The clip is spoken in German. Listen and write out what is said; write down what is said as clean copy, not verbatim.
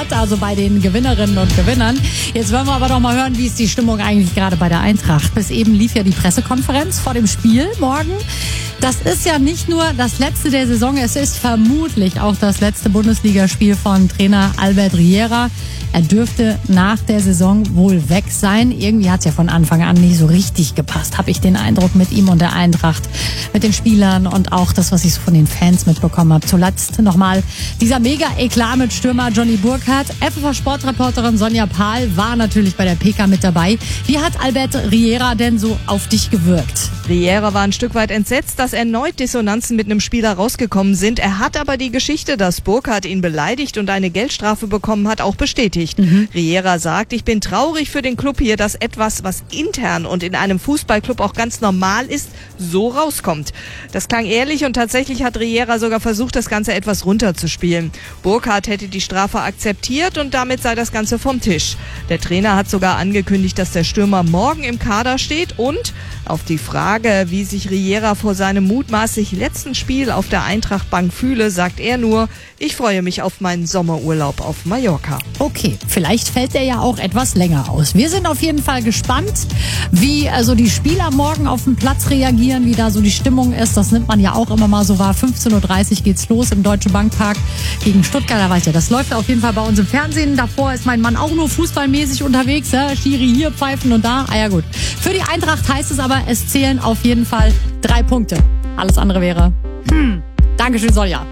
hat, also bei den Gewinnerinnen und Gewinnern. Jetzt wollen wir aber doch mal hören, wie ist die Stimmung eigentlich gerade bei der Eintracht. Bis eben lief ja die Pressekonferenz vor dem Spiel morgen. Das ist ja nicht nur das letzte der Saison, es ist vermutlich auch das letzte Bundesligaspiel von Trainer Albert Riera. Er dürfte nach der Saison wohl weg sein. Irgendwie hat es ja von Anfang an nicht so richtig gepasst, habe ich den Eindruck, mit ihm und der Eintracht, mit den Spielern und auch das, was ich so von den Fans mitbekommen habe. Zuletzt nochmal dieser Mega-Eklat mit Stürmer Johnny Burkhardt. FFH-Sportreporterin Sonja Pahl war natürlich bei der PK mit dabei. Wie hat Albert Riera denn so auf dich gewirkt? Riera war ein Stück weit entsetzt, dass erneut Dissonanzen mit einem Spieler rausgekommen sind. Er hat aber die Geschichte, dass Burkhardt ihn beleidigt und eine Geldstrafe bekommen hat, auch bestätigt. Riera sagt, ich bin traurig für den Club hier, dass etwas, was intern und in einem Fußballclub auch ganz normal ist, so rauskommt. Das klang ehrlich und tatsächlich hat Riera sogar versucht, das Ganze etwas runterzuspielen. Burkhardt hätte die Strafe akzeptiert und damit sei das Ganze vom Tisch. Der Trainer hat sogar angekündigt, dass der Stürmer morgen im Kader steht und auf die Frage, wie sich Riera vor seinem mutmaßlich letzten Spiel auf der Eintrachtbank fühle, sagt er nur, ich freue mich auf meinen Sommerurlaub auf Mallorca. Okay, vielleicht fällt der ja auch etwas länger aus. Wir sind auf jeden Fall gespannt, wie also die Spieler morgen auf dem Platz reagieren, wie da so die Stimmung ist. Das nimmt man ja auch immer mal so wahr. 15.30 Uhr geht's los im Deutsche Bankpark gegen Stuttgart. Da weiß ja, das läuft auf jeden Fall bei uns im Fernsehen. Davor ist mein Mann auch nur fußballmäßig unterwegs. Ja? Schiri hier pfeifen und da. Ah ja gut. Für die Eintracht heißt es aber, es zählen auf jeden Fall 3 Punkte. Alles andere wäre Dankeschön, Sonja.